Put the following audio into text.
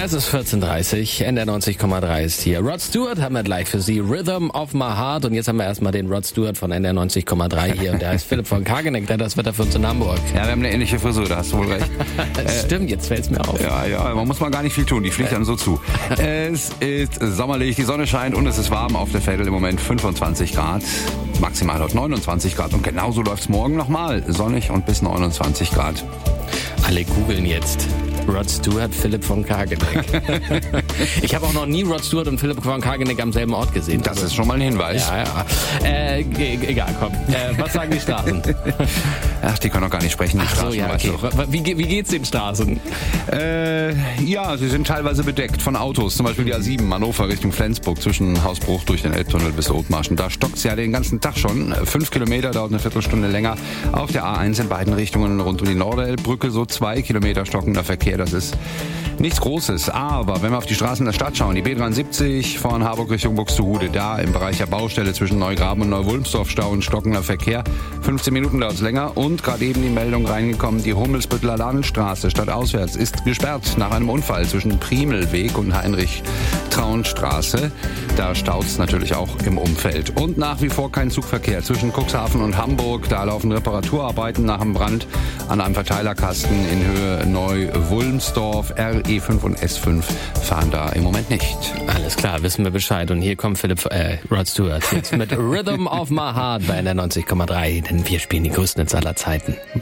Es ist 14.30 NDR 90,3 ist hier. Rod Stewart haben wir gleich für Sie. Rhythm of My Heart. Und jetzt haben wir erstmal den Rod Stewart von NDR 90,3 hier. Und der heißt Philipp von Kageneck. Der hat das Wetter für uns in Hamburg. Ja, wir haben eine ähnliche Frisur, da hast du wohl recht. Stimmt, jetzt fällt's mir auf. Ja, man muss mal gar nicht viel tun. Die fliegt einem so zu. Es ist sommerlich, die Sonne scheint und es ist warm auf der Veddel im Moment 25 Grad. Maximal dort 29 Grad. Und genauso läuft's morgen nochmal. Sonnig und bis 29 Grad. Alle googeln jetzt. Rod Stewart, Philipp von Kageneck. Ich habe auch noch nie Rod Stewart und Philipp von Kageneck am selben Ort gesehen. Das ist schon mal ein Hinweis. Ja. Egal, komm. Was sagen die Straßen? Ach, die können doch gar nicht sprechen, die Straßen. So, ja, okay. Wie geht's den Straßen? Ja, sie sind teilweise bedeckt von Autos. Zum Beispiel die A7 Hannover Richtung Flensburg zwischen Hausbruch durch den Elbtunnel bis Othmarschen. Da stockt's ja den ganzen Tag schon. 5 Kilometer, dauert eine Viertelstunde länger. Auf der A1 in beiden Richtungen rund um die Norderelbbrücke so 2 Kilometer stockender Verkehr. Das ist nichts Großes, aber wenn wir auf die Straßen der Stadt schauen, die B73 von Harburg Richtung Buxtehude, da im Bereich der Baustelle zwischen Neugraben und Neuwulmsdorf Stau und stockender Verkehr. 15 Minuten dauert es länger und gerade eben die Meldung reingekommen, die Hummelsbütteler Landstraße stadtauswärts ist gesperrt nach einem Unfall zwischen Primelweg und Heinrich-Traun-Straße. Da staut es natürlich auch im Umfeld. Und nach wie vor kein Zugverkehr zwischen Cuxhaven und Hamburg. Da laufen Reparaturarbeiten nach einem Brand an einem Verteilerkasten in Höhe Neuwulmsdorf. RE5 und S5 fahren da im Moment nicht. Alles klar, wissen wir Bescheid. Und hier kommt Rod Stewart jetzt mit Rhythm of My Heart bei NDR 90,3. Denn wir spielen die größten Hits aller Zeiten.